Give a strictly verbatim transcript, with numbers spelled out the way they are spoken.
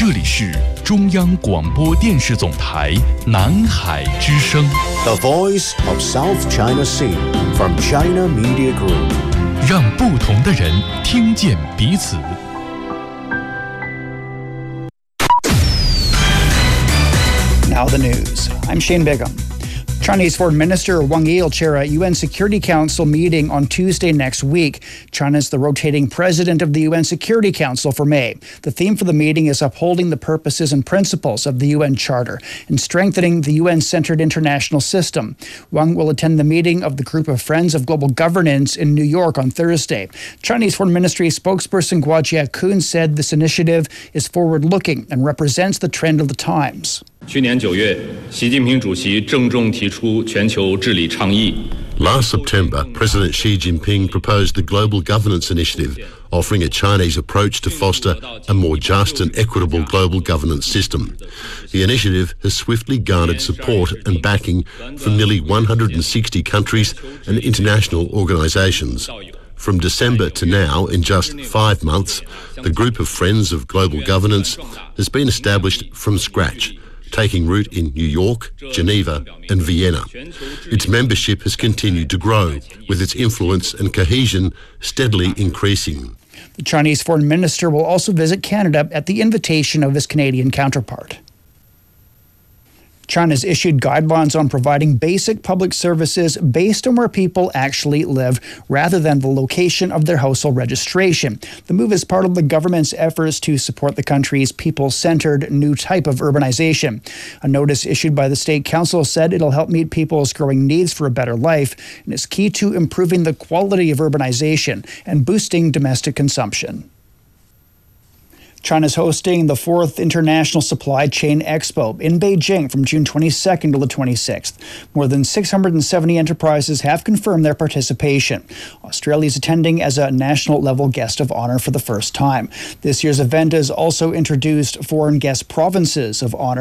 这里是中央广播电视总台南海之声 The Voice of South China Sea from China Media Group， 让不同的人听见彼此。 Now the news. I'm Shane Bigham. Chinese Foreign Minister Wang Yi will chair a U N Security Council meeting on Tuesday next week. China's the rotating president of the U N Security Council for May. The theme for the meeting is upholding the purposes and principles of the U N Charter and strengthening the U N-centered international system. Wang will attend the meeting of the Group of Friends of Global Governance in New York on Thursday. Chinese Foreign Ministry spokesperson Guo Jiakun said this initiative is forward-looking and represents the trend of the times. 去年九月，习近平主席郑重提出全球治理倡议。 Last September, President Xi Jinping proposed the Global Governance Initiative, offering a Chinese approach to foster a more just and equitable global governance system. The initiative has swiftly garnered support and backing from nearly one hundred sixty countries and international organisations. From December to now, in just five months, the Group of Friends of Global Governance has been established from scratch, taking root in New York, Geneva and Vienna. Its membership has continued to grow, with its influence and cohesion steadily increasing. The Chinese foreign minister will also visit Canada at the invitation of his Canadian counterpart. China's issued guidelines on providing basic public services based on where people actually live rather than the location of their household registration. The move is part of the government's efforts to support the country's people-centered new type of urbanization. A notice issued by the State Council said it'll help meet people's growing needs for a better life and is key to improving the quality of urbanization and boosting domestic consumption. China's hosting the fourth International Supply Chain Expo in Beijing from June twenty-second to the twenty-sixth. More than six hundred seventy enterprises have confirmed their participation. Australia is attending as a national-level guest of honor for the first time. This year's event has also introduced foreign guest provinces of honor